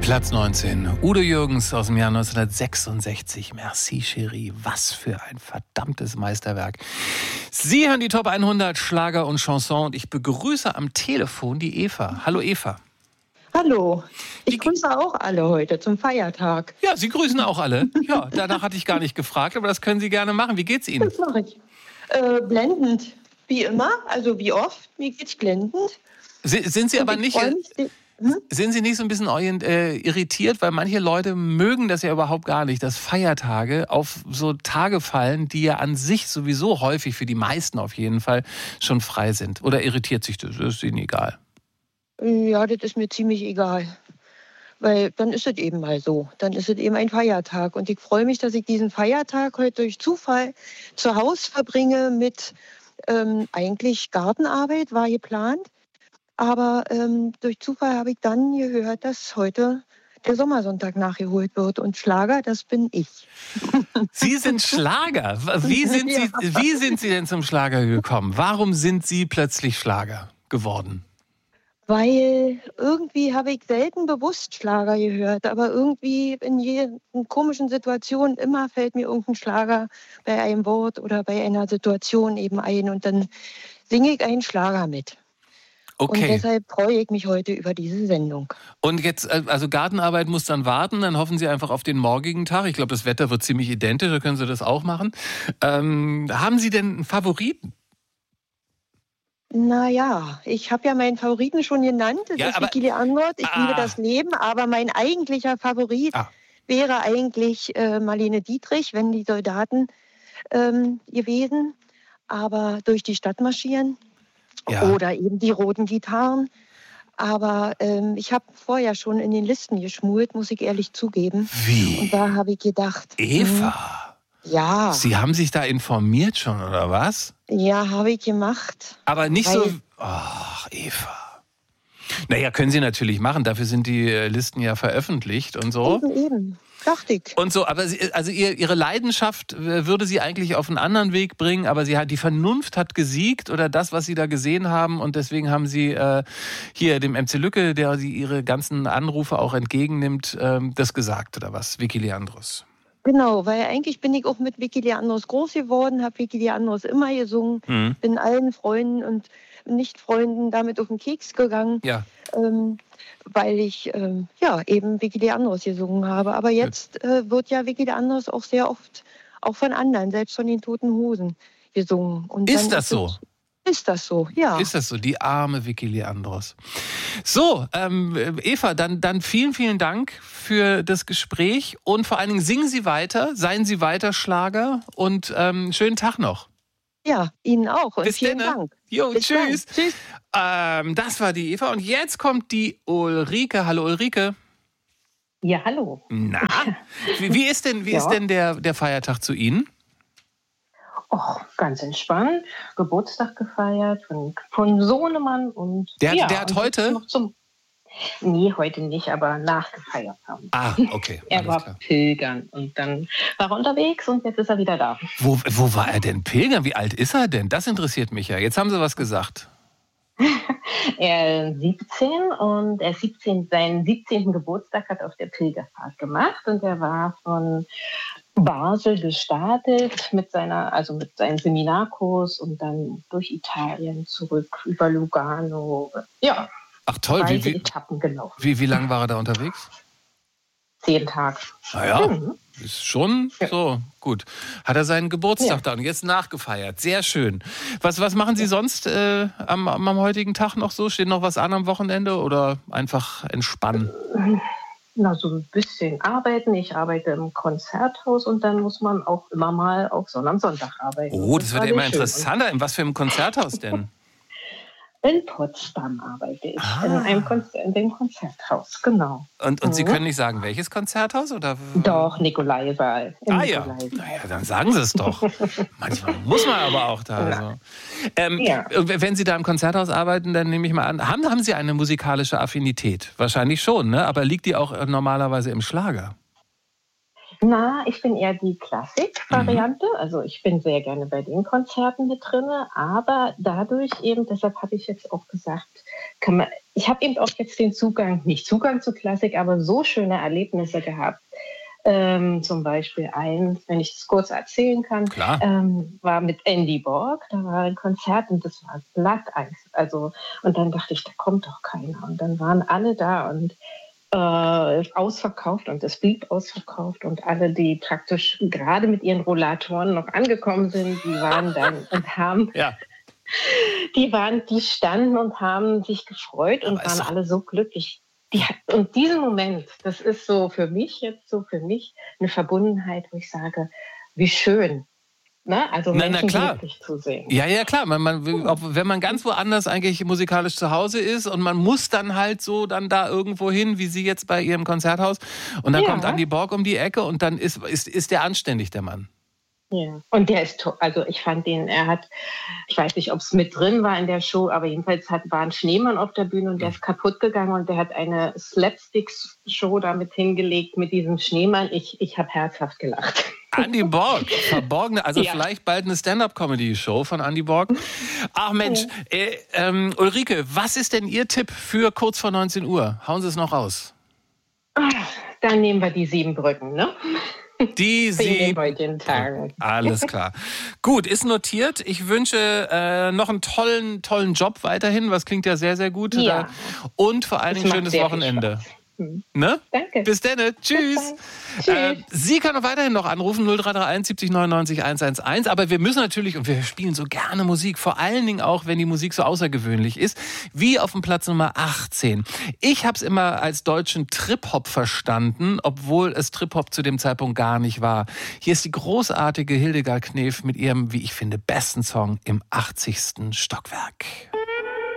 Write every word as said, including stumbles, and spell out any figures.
Platz neunzehn. Udo Jürgens aus dem Jahr neunzehnhundertsechsundsechzig. Merci, Chérie. Was für ein verdammtes Meisterwerk. Sie hören die Top hundert Schlager und Chanson und ich begrüße am Telefon die Eva. Hallo Eva. Hallo. Ich Die- grüße auch alle heute zum Feiertag. Ja, Sie grüßen auch alle. Ja, danach hatte ich gar nicht gefragt, aber das können Sie gerne machen. Wie geht's Ihnen? Das mache ich. Äh, blendend. Wie immer, also wie oft. Mir geht's blendend. Si- Sind Sie Und aber ich nicht... freu mich, die- hm? Sind Sie nicht so ein bisschen orient, äh, irritiert? Weil manche Leute mögen das ja überhaupt gar nicht, dass Feiertage auf so Tage fallen, die ja an sich sowieso häufig, für die meisten auf jeden Fall, schon frei sind. Oder irritiert sich das? Das ist Ihnen egal. Ja, das ist mir ziemlich egal. Weil dann ist es eben mal so. Dann ist es eben ein Feiertag. Und ich freue mich, dass ich diesen Feiertag heute durch Zufall zu Hause verbringe mit ähm, eigentlich Gartenarbeit, war geplant. Aber ähm, durch Zufall habe ich dann gehört, dass heute der Sommersonntag nachgeholt wird. Und Schlager, das bin ich. Sie sind Schlager. Wie sind Sie, wie sind Sie denn zum Schlager gekommen? Warum sind Sie plötzlich Schlager geworden? Weil irgendwie habe ich selten bewusst Schlager gehört. Aber irgendwie in jeder komischen Situation immer fällt mir irgendein Schlager bei einem Wort oder bei einer Situation eben ein. Und dann singe ich einen Schlager mit. Und Okay. deshalb freue ich mich heute über diese Sendung. Und jetzt, äh, also Gartenarbeit muss dann warten, dann hoffen Sie einfach auf den morgigen Tag. Ich glaube, das Wetter wird ziemlich identisch, da können Sie das auch machen. Ähm, haben Sie denn einen Favoriten? Naja, ich habe ja meinen Favoriten schon genannt. Das Ja, ist aber- Vicky Leandros. Ich Ah. liebe das Leben. Aber mein eigentlicher Favorit Ah. wäre eigentlich äh, Marlene Dietrich, wenn die Soldaten ähm, gewesen. Aber durch die Stadt marschieren. Ja. Oder eben die roten Gitarren. Aber ähm, ich habe vorher schon in den Listen geschmult, muss ich ehrlich zugeben. Wie? Und da habe ich gedacht, Eva, hm, ja, Sie haben sich da informiert schon, oder was? ja, habe ich gemacht. Aber nicht so... Weil- Ach, Eva. Naja, können Sie natürlich machen, dafür sind die äh, Listen ja veröffentlicht und so. Eben, eben, dachte ich. Und so, aber sie, also ihr, Ihre Leidenschaft äh, würde Sie eigentlich auf einen anderen Weg bringen, aber sie hat, die Vernunft hat gesiegt oder das, was Sie da gesehen haben und deswegen haben Sie äh, hier dem M C Lücke, der Sie Ihre ganzen Anrufe auch entgegennimmt, ähm, das gesagt oder was, Vicky Leandros? Genau, weil eigentlich bin ich auch mit Vicky Leandros groß geworden, habe Vicky Leandros immer gesungen, Mhm. bin allen Freunden und Nicht-Freunden damit auf den Keks gegangen, Ja. ähm, weil ich ähm, ja eben Vicky Leandros gesungen habe. Aber jetzt äh, wird ja Vicky Leandros auch sehr oft auch von anderen, selbst von den Toten Hosen, gesungen. Und Ist dann das so? es- Ist das so, ja. Ist das so, die arme Vicky Leandros. So, ähm, Eva, dann, dann vielen, vielen Dank für das Gespräch und vor allen Dingen singen Sie weiter, seien Sie weiter Schlager und ähm, schönen Tag noch. Ja, Ihnen auch und Bis vielen denne. Dank. Jo, Bis tschüss. dann. Tschüss. Ähm, das war die Eva und jetzt kommt die Ulrike. Hallo Ulrike. Ja, hallo. Na, wie, wie ist denn, wie Ja. ist denn der, der Feiertag zu Ihnen? Och, ganz entspannt. Geburtstag gefeiert von, von Sohnemann und. Der hat- ja, der hat und heute? jetzt Noch zum, nee, heute nicht, aber nachgefeiert haben. Ah, okay. Er alles war klar. pilgern und dann war er unterwegs und jetzt ist er wieder da. Wo, wo war er denn pilgern? Wie alt ist er denn? Das interessiert mich ja. Jetzt haben Sie was gesagt. Er ist siebzehn und er ist siebzehn, seinen siebzehnten Geburtstag hat er auf der Pilgerfahrt gemacht und er war von Basel gestartet mit seiner, also mit seinem Seminarkurs und dann durch Italien zurück über Lugano. Ja, Ach toll, wie, beide wie, Etappen gelaufen. wie, wie lange war er da unterwegs? Zehn Tage. Naja, Mhm. ist schon Ja. so gut. Hat er seinen Geburtstag Ja. da und jetzt nachgefeiert. Sehr schön. Was, was machen Sie sonst äh, am, am heutigen Tag noch so? Steht noch was an am Wochenende oder einfach entspannen? Na, so ein bisschen arbeiten. Ich arbeite im Konzerthaus und dann muss man auch immer mal auch Sonntag am Sonntag arbeiten. Oh, das wird war ja immer sehr schön. interessanter. In was für einem Konzerthaus denn? In Potsdam arbeite ich, Ah. in, einem Konzer in dem Konzerthaus, genau. Und, und Sie Mhm. können nicht sagen, welches Konzerthaus? Oder? Doch, Nikolaiwahl. im Ah ja, Nikolaiwahl. naja, dann sagen Sie es doch. Manchmal muss man aber auch da. So. Ähm, Ja. Wenn Sie da im Konzerthaus arbeiten, dann nehme ich mal an, haben, haben Sie eine musikalische Affinität? Wahrscheinlich schon, ne? Aber liegt die auch äh, normalerweise im Schlager? Na, ich bin eher die Klassik-Variante. Mhm. Also ich bin sehr gerne bei den Konzerten mit drin, aber dadurch eben, deshalb habe ich jetzt auch gesagt, kann man, ich habe eben auch jetzt den Zugang, nicht Zugang zu Klassik, aber so schöne Erlebnisse gehabt. Ähm, zum Beispiel eins, wenn ich das kurz erzählen kann, ähm, war mit Andy Borg, da war ein Konzert und das war Glatteis. Also, und dann dachte ich, da kommt doch keiner. Und dann waren alle da und äh, ausverkauft und es blieb ausverkauft und alle, die praktisch gerade mit ihren Rollatoren noch angekommen sind, die waren dann und haben... Ja. Die waren, die standen und haben sich gefreut und waren alle so glücklich. Die, und diesen Moment, das ist so für mich jetzt so für mich eine Verbundenheit, wo ich sage, wie schön. Ne? Also na, Menschen na klar. glücklich zu sehen. Ja, ja, klar. Man, man, ob, wenn man ganz woanders eigentlich musikalisch zu Hause ist und man muss dann halt so dann da irgendwo hin, wie Sie jetzt bei Ihrem Konzerthaus, und dann ja. kommt Andy Borg um die Ecke und dann ist, ist, ist der anständig, der Mann. Ja, und der ist, to- also ich fand den, er hat, ich weiß nicht, ob es mit drin war in der Show, aber jedenfalls hat, war ein Schneemann auf der Bühne und der ist kaputt gegangen und der hat eine Slapstick-Show damit hingelegt mit diesem Schneemann. Ich, ich habe herzhaft gelacht. Andy Borg, verborgene, also ja. vielleicht bald eine Stand-Up-Comedy-Show von Andy Borg. Ach Mensch, ja. äh, ähm, Ulrike, was ist denn Ihr Tipp für kurz vor neunzehn Uhr? Hauen Sie es noch raus. Ach, dann nehmen wir die sieben Brücken, ne? Die Sie. Alles klar. Gut, ist notiert. Ich wünsche äh, noch einen tollen, tollen Job weiterhin. Was klingt ja sehr, sehr gut. Ja. Und vor allen Dingen schönes Wochenende. Hm. Ne? Danke. Bis dann. Tschüss. Tschüss. Äh, Sie können weiterhin noch anrufen, null drei drei eins siebzig neunundneunzig hunderteins. Aber wir müssen natürlich, und wir spielen so gerne Musik, vor allen Dingen auch, wenn die Musik so außergewöhnlich ist, wie auf dem Platz Nummer achtzehn. Ich habe es immer als deutschen Trip-Hop verstanden, obwohl es Trip-Hop zu dem Zeitpunkt gar nicht war. Hier ist die großartige Hildegard Knef mit ihrem, wie ich finde, besten Song im achtzigsten Stockwerk.